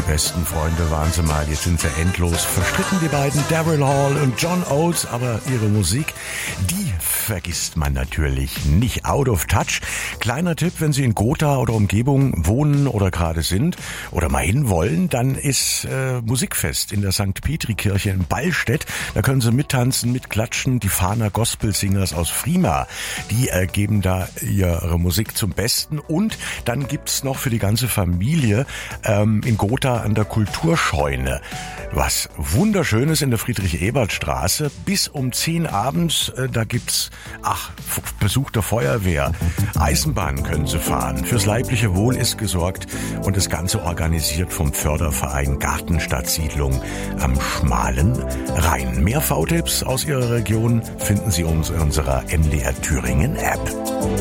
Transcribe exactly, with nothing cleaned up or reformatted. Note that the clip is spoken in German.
besten Freunde waren sie mal, jetzt sind sie endlos verstritten, die beiden, Daryl Hall und John Oates, aber ihre Musik, die vergisst man natürlich nicht. Out of Touch. Kleiner Tipp, wenn Sie in Gotha oder Umgebung wohnen oder gerade sind oder mal hin wollen, dann ist äh, Musikfest in der Sankt Petri-Kirche in Ballstedt. Da können Sie mittanzen, mitklatschen. Die Fahner Gospel Singers aus Frima, die äh, geben da ihre Musik zum Besten. Und dann gibt's noch für die ganze Familie ähm, in Gotha an der Kulturscheune was Wunderschönes in der Friedrich-Ebert-Straße. Bis um zehn abends, äh, da gibt's, ach, Besuch der Feuerwehr. Eisenbahn können Sie fahren. Fürs leibliche Wohl ist gesorgt und das Ganze organisiert vom Förderverein Gartenstadtsiedlung am Schmalen Rhein. Mehr V-Tipps aus Ihrer Region finden Sie in unserer M D R Thüringen App.